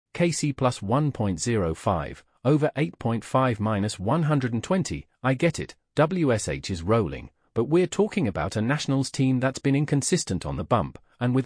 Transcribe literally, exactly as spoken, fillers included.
K C plus one point zero five, over eight point five minus one hundred twenty, I get it, W S H is rolling, but we're talking about a Nationals team that's been inconsistent on the bump, and with